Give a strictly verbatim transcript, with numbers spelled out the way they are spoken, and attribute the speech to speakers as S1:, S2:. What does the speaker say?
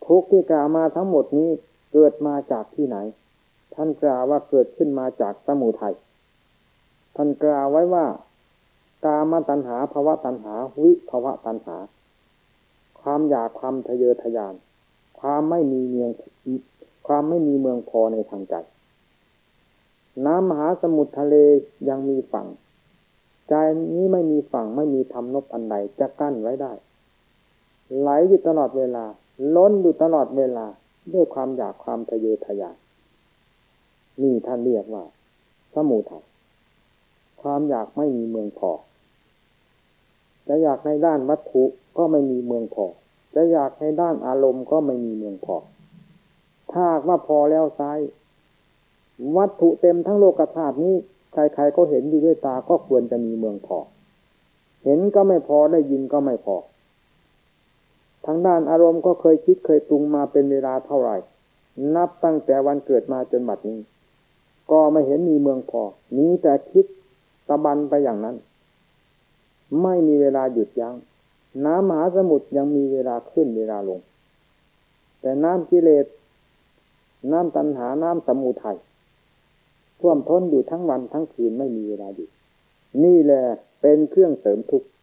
S1: ทุกข์ที่กล่าวมาทั้งหมดนี้เกิดมาจากที่ไหนท่านกล่าวว่าเกิดขึ้นมาจากสมุทัยท่านกล่าวไว้ว่ากามตัณหาภวตัณหาวิภวตัณหาความอยากความทะเยอทะยานความไม่มีเมืองความไม่มีเมืองพอในทางใจน้ำมหาสมุทรทะเลยังมีฝั่งใจนี้ไม่มีฝั่งไม่มีธรรมนบอันใดจะกั้นไว้ได้ไหลอยู่ตลอดเวลาล้นอยู่ตลอดเวลาด้วยความอยากความทะเยอทะยานนี่ท่านเรียกว่าสมุทัยความอยากไม่มีเมืองพอจะอยากในด้านวัตถุก็ไม่มีเมืองพอจะอยากในด้านอารมณ์ก็ไม่มีเมืองพอถ้าว่าพอแล้วไซวัตถุเต็มทั้งโลกธาตุนี้ใครๆก็เห็นอยู่ด้วยตาก็ควรจะมีเมืองพอเห็นก็ไม่พอได้ยินก็ไม่พอทางด้านอารมณ์ก็เคยคิดเคยปรุงมาเป็นเวลาเท่าไหร่นับตั้งแต่วันเกิดมาจนบัดนี้ก็ไม่เห็นมีเมืองพอมีแต่คิดตะบันไปอย่างนั้นไม่มีเวลาหยุดยั้งน้ำมหาสมุทรยังมีเวลาขึ้นเวลาลงแต่น้ำกิเลสน้ำตัณหาน้ำสมุทัยท่วมท้นอยู่ทั้งวันทั้งคืนไม่มีเวลาหยุดนี่แหละเป็นเครื่องเสริมทุกข์